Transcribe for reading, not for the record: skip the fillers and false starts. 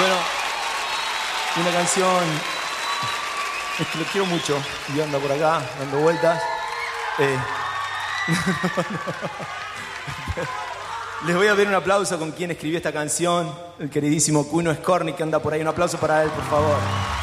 Bueno, una canción es que lo quiero mucho y anda por acá dando vueltas. Les voy a pedir un aplauso con quien escribió esta canción, el queridísimo Kuno Skornik, que anda por ahí. Un aplauso para él, por favor.